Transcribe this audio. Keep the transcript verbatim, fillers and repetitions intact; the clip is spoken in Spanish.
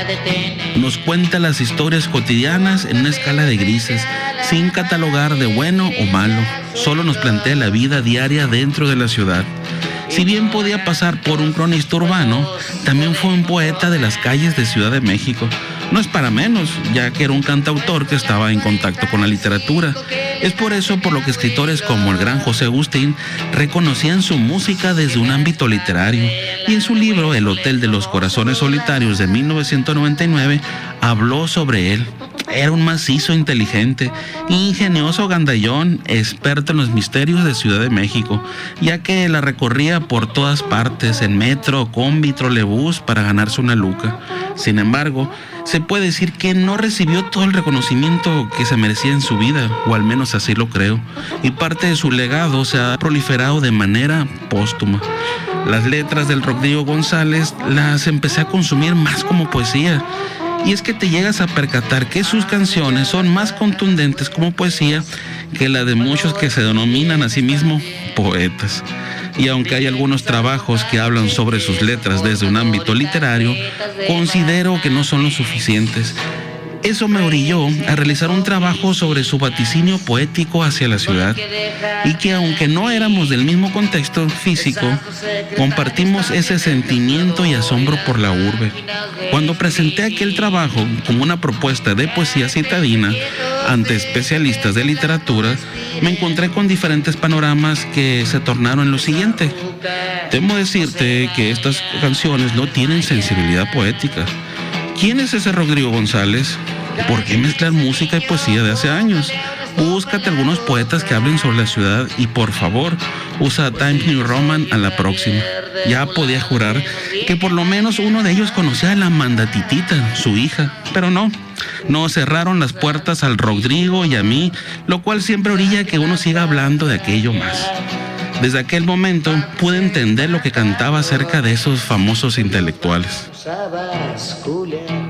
Nos cuenta las historias cotidianas en una escala de grises, sin catalogar de bueno o malo. Solo nos plantea la vida diaria dentro de la ciudad. Si bien podía pasar por un cronista urbano, también fue un poeta de las calles de Ciudad de México. No es para menos, ya que era un cantautor que estaba en contacto con la literatura. Es por eso por lo que escritores como el gran José Agustín reconocían su música desde un ámbito literario. Y en su libro El Hotel de los Corazones Solitarios de mil novecientos noventa y nueve habló sobre él. Era un macizo inteligente, ingenioso gandallón, experto en los misterios de Ciudad de México, ya que la recorría por todas partes, en metro, combi, trolebús, para ganarse una luca. Sin embargo, se puede decir que no recibió todo el reconocimiento que se merecía en su vida, o al menos así lo creo, y parte de su legado se ha proliferado de manera póstuma. Las letras del Rodrigo González las empecé a consumir más como poesía, y es que te llegas a percatar que sus canciones son más contundentes como poesía que la de muchos que se denominan a sí mismos poetas. Y aunque hay algunos trabajos que hablan sobre sus letras desde un ámbito literario, considero que no son lo suficientes. Eso me orilló a realizar un trabajo sobre su vaticinio poético hacia la ciudad, y que aunque no éramos del mismo contexto físico, compartimos ese sentimiento y asombro por la urbe. Cuando presenté aquel trabajo como una propuesta de poesía citadina ante especialistas de literatura, me encontré con diferentes panoramas que se tornaron en lo siguiente. Temo decirte que estas canciones no tienen sensibilidad poética. ¿Quién es ese Rodrigo González? ¿Por qué mezclar música y poesía de hace años? Búscate algunos poetas que hablen sobre la ciudad y, por favor, usa Times New Roman a la próxima. Ya podía jurar que por lo menos uno de ellos conocía a la mandatitita, su hija, pero no. Nos cerraron las puertas al Rodrigo y a mí, lo cual siempre orilla que uno siga hablando de aquello más. Desde aquel momento pude entender lo que cantaba acerca de esos famosos intelectuales.